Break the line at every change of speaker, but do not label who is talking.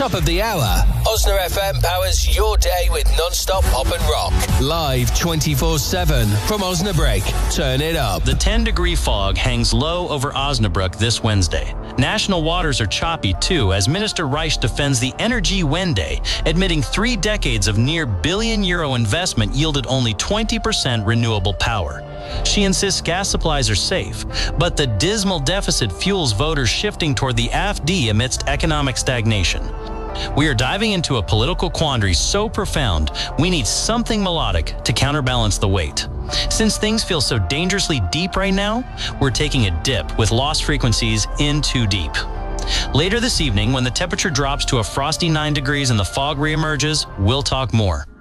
Top of the hour, Osna FM powers your day with non-stop pop and rock. Live 24/7 from Osnabrück. Turn it up.
The 10-degree fog hangs low over Osnabrück this Wednesday. National waters are choppy, too, as Minister Reich defends the Energiewende, admitting 3 decades of near billion-euro investment yielded only 20% renewable power. She insists gas supplies are safe, but the dismal deficit fuels voters shifting toward the AfD amidst economic stagnation. We are diving into a political quandary so profound, we need something melodic to counterbalance the weight. Since things feel so dangerously deep right now, we're taking a dip with lost frequencies in too deep. Later this evening, when the temperature drops to a frosty 9 degrees and the fog reemerges, we'll talk more.